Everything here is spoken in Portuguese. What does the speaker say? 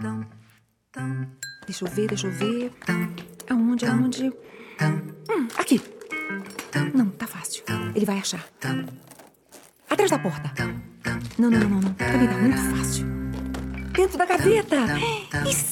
Deixa eu ver. Aonde? Aqui. Não, tá fácil. Ele vai achar. Atrás da porta. Não. Também tá muito fácil. Dentro da gaveta. Isso.